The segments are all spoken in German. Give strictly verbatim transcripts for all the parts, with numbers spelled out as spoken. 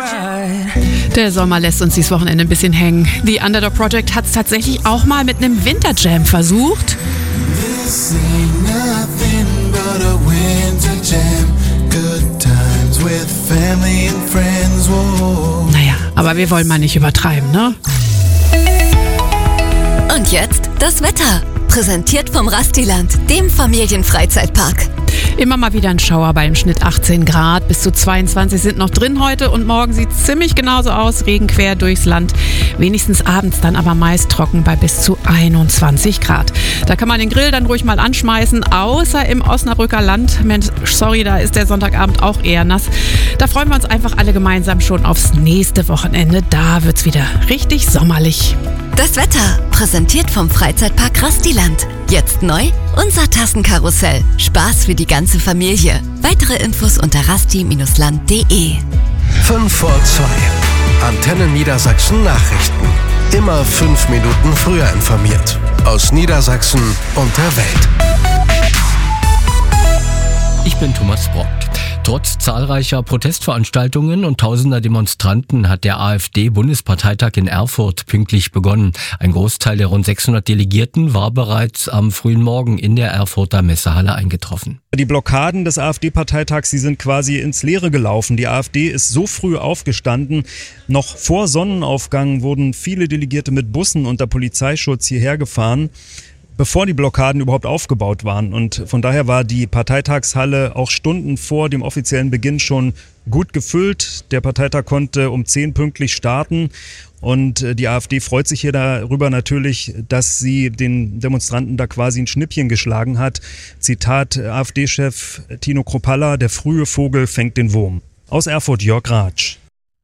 Der Sommer lässt uns dieses Wochenende ein bisschen hängen. The Underdog Project hat es tatsächlich auch mal mit einem Winterjam versucht. This ain't nothing but a winter jam. Good times with family and friends. Whoa. Naja, aber wir wollen mal nicht übertreiben, ne? Und jetzt das Wetter. Präsentiert vom Rastiland, dem Familienfreizeitpark. Immer mal wieder ein Schauer bei im Schnitt achtzehn Grad. Bis zu zweiundzwanzig sind noch drin heute und morgen sieht es ziemlich genauso aus. Regen quer durchs Land. Wenigstens abends dann aber meist trocken bei bis zu einundzwanzig Grad. Da kann man den Grill dann ruhig mal anschmeißen, außer im Osnabrücker Land. Mensch, sorry, da ist der Sonntagabend auch eher nass. Da freuen wir uns einfach alle gemeinsam schon aufs nächste Wochenende. Da wird's wieder richtig sommerlich. Das Wetter, präsentiert vom Freizeitpark Rastiland. Jetzt neu, unser Tassenkarussell. Spaß für die ganze Familie. Weitere Infos unter rasti Bindestrich land punkt de. fünf vor zwei. Antenne Niedersachsen Nachrichten. Immer fünf Minuten früher informiert. Aus Niedersachsen und der Welt. Ich bin Thomas Brock. Trotz zahlreicher Protestveranstaltungen und tausender Demonstranten hat der AfD-Bundesparteitag in Erfurt pünktlich begonnen. Ein Großteil der rund sechshundert Delegierten war bereits am frühen Morgen in der Erfurter Messehalle eingetroffen. Die Blockaden des AfD-Parteitags, die sind quasi ins Leere gelaufen. Die AfD ist so früh aufgestanden. Noch vor Sonnenaufgang wurden viele Delegierte mit Bussen unter Polizeischutz hierher gefahren, bevor die Blockaden überhaupt aufgebaut waren. Und von daher war die Parteitagshalle auch Stunden vor dem offiziellen Beginn schon gut gefüllt. Der Parteitag konnte um zehn pünktlich starten. Und die AfD freut sich hier darüber natürlich, dass sie den Demonstranten da quasi ein Schnippchen geschlagen hat. Zitat AfD-Chef Tino Kruppalla: Der frühe Vogel fängt den Wurm. Aus Erfurt, Jörg Ratsch.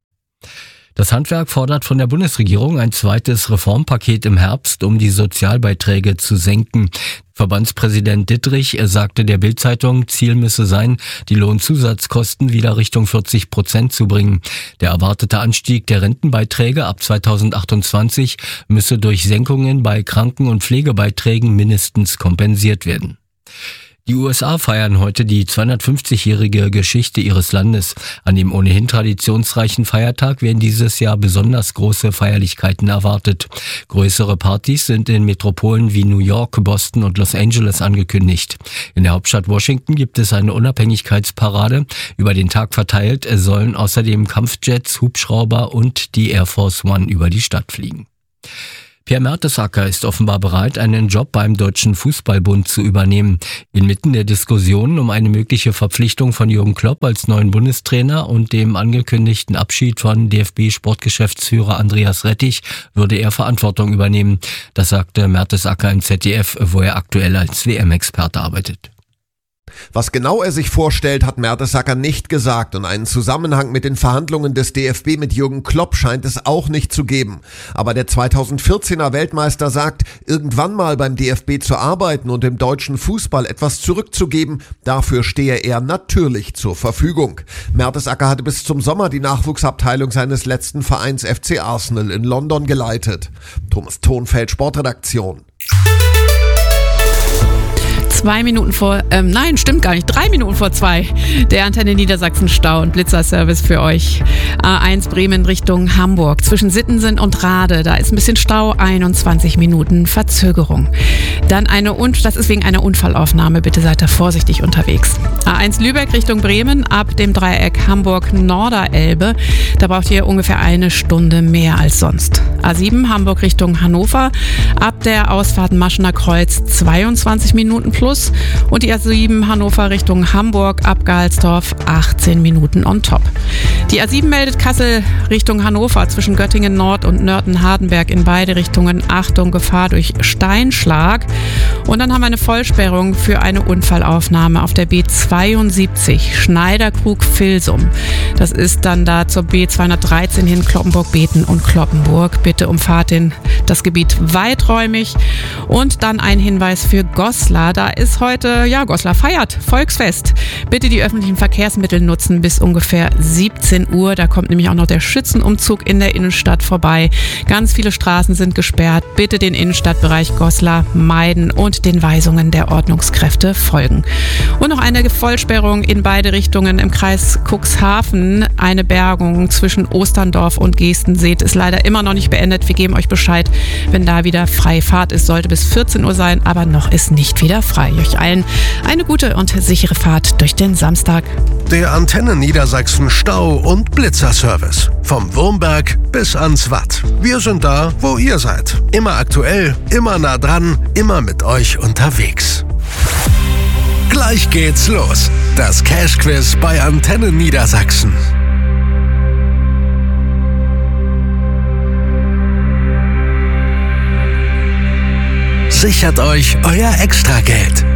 Das Handwerk fordert von der Bundesregierung ein zweites Reformpaket im Herbst, um die Sozialbeiträge zu senken. Verbandspräsident Dittrich sagte der Bild-Zeitung, Ziel müsse sein, die Lohnzusatzkosten wieder Richtung vierzig Prozent zu bringen. Der erwartete Anstieg der Rentenbeiträge ab zweitausendachtundzwanzig müsse durch Senkungen bei Kranken- und Pflegebeiträgen mindestens kompensiert werden. Die U S A feiern heute die zweihundertfünfzigjährige Geschichte ihres Landes. An dem ohnehin traditionsreichen Feiertag werden dieses Jahr besonders große Feierlichkeiten erwartet. Größere Partys sind in Metropolen wie New York, Boston und Los Angeles angekündigt. In der Hauptstadt Washington gibt es eine Unabhängigkeitsparade. Über den Tag verteilt sollen außerdem Kampfjets, Hubschrauber und die Air Force One über die Stadt fliegen. Pierre Mertesacker ist offenbar bereit, einen Job beim Deutschen Fußballbund zu übernehmen. Inmitten der Diskussionen um eine mögliche Verpflichtung von Jürgen Klopp als neuen Bundestrainer und dem angekündigten Abschied von D F B-Sportgeschäftsführer Andreas Rettich würde er Verantwortung übernehmen. Das sagte Mertesacker im Z D F, wo er aktuell als W M-Experte arbeitet. Was genau er sich vorstellt, hat Mertesacker nicht gesagt und einen Zusammenhang mit den Verhandlungen des D F B mit Jürgen Klopp scheint es auch nicht zu geben. Aber der zweitausendvierzehner Weltmeister sagt, irgendwann mal beim D F B zu arbeiten und dem deutschen Fußball etwas zurückzugeben, dafür stehe er natürlich zur Verfügung. Mertesacker hatte bis zum Sommer die Nachwuchsabteilung seines letzten Vereins F C Arsenal in London geleitet. Thomas Thonfeld, Sportredaktion. Zwei Minuten vor, ähm, nein, stimmt gar nicht, drei Minuten vor zwei. Der Antenne Niedersachsen Stau- und Blitzerservice für euch. A eins Bremen Richtung Hamburg. Zwischen Sittensen und Rade, da ist ein bisschen Stau, einundzwanzig Minuten Verzögerung. Dann eine, und das ist wegen einer Unfallaufnahme, bitte seid da vorsichtig unterwegs. A eins Lübeck Richtung Bremen, ab dem Dreieck Hamburg-Norderelbe. Da braucht ihr ungefähr eine Stunde mehr als sonst. A sieben Hamburg Richtung Hannover, ab der Ausfahrt Maschener Kreuz zweiundzwanzig Minuten plus. Und die A sieben Hannover Richtung Hamburg ab Gahlsdorf achtzehn Minuten on top. Die A sieben meldet Kassel Richtung Hannover zwischen Göttingen Nord und Nörten-Hardenberg in beide Richtungen. Achtung, Gefahr durch Steinschlag. Und dann haben wir eine Vollsperrung für eine Unfallaufnahme auf der B zweiundsiebzig Schneiderkrug-Filsum. Das ist dann da zur B zweihundertdreizehn hin Kloppenburg-Beten und Kloppenburg. Bitte umfahrt den das Gebiet weiträumig. Und dann ein Hinweis für Goslar. Da ist heute, ja, Goslar feiert Volksfest. Bitte die öffentlichen Verkehrsmittel nutzen bis ungefähr siebzehn Uhr. Da kommt nämlich auch noch der Schützenumzug in der Innenstadt vorbei. Ganz viele Straßen sind gesperrt. Bitte den Innenstadtbereich Goslar meiden und den Weisungen der Ordnungskräfte folgen. Und noch eine Vollsperrung in beide Richtungen im Kreis Cuxhaven. Eine Bergung zwischen Osterndorf und Gestenseet ist leider immer noch nicht beendet. Wir geben euch Bescheid, wenn da wieder freie Fahrt ist. Sollte bis vierzehn Uhr sein, aber noch ist nicht wieder frei. Euch allen eine gute und sichere Fahrt durch den Samstag. Der Antenne Niedersachsen Stau- und Blitzerservice. Vom Wurmberg bis ans Watt. Wir sind da, wo ihr seid. Immer aktuell, immer nah dran, immer mit euch unterwegs. Gleich geht's los. Das Cash-Quiz bei Antenne Niedersachsen. Sichert euch euer Extrageld.